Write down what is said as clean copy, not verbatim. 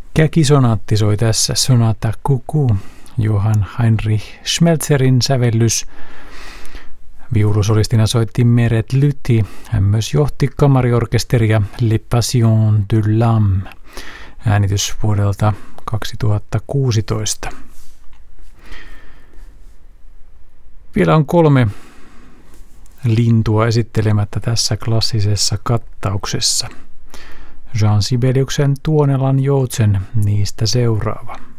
Käkisonaatti soi tässä, Sonata Cuckoo, Johann Heinrich Schmelzerin sävellys. Viulusolistina soitti Meret Lyti. Hän myös johti kamariorkesteria Le Passion de l'Âme. Äänitys vuodelta 2016. Vielä on 3 lintua esittelemättä tässä klassisessa kattauksessa. Jean Sibeliuksen Tuonelan joutsen niistä seuraava.